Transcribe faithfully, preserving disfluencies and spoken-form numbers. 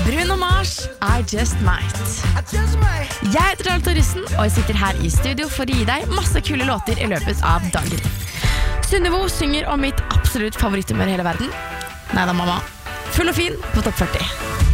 Bruno Mars, I Just Might. Jeg heter Charlotte Torjussen, og jeg sitter her i studio for å gi deg masse kule låter i løpet av dagen. Sunnivo synger om mitt absolutt favoritthumør i hele verden. Neida, mamma. Full og fin på topp førti.